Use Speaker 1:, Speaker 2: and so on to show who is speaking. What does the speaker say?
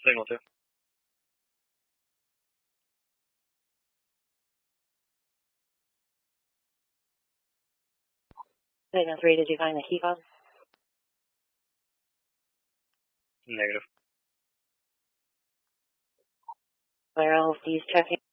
Speaker 1: Signal 2.
Speaker 2: Signal 3, did you find the key fob?
Speaker 1: Negative.
Speaker 2: Where else he's checking?